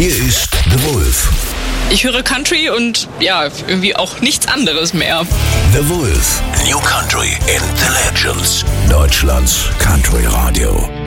Hier ist The Wolf. Ich höre Country und ja, irgendwie auch nichts anderes mehr. The Wolf. New Country in the Legends. Deutschlands Country Radio.